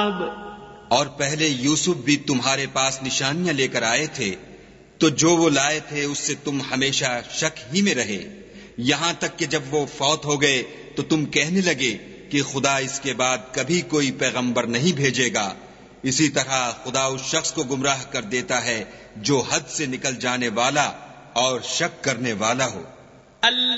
और पहले यूसुफ भी तुम्हारे पास निशानियां लेकर आए थे, तो जो वो लाए थे उससे तुम हमेशा शक ही में रहे, यहां तक कि जब वो फौत हो गए तो तुम कहने लगे कि खुदा इसके बाद कभी कोई पैगंबर नहीं भेजेगा। इसी तरह खुदा उस शख्स को गुमराह कर देता है जो हद से निकल जाने वाला और शक करने वाला हो।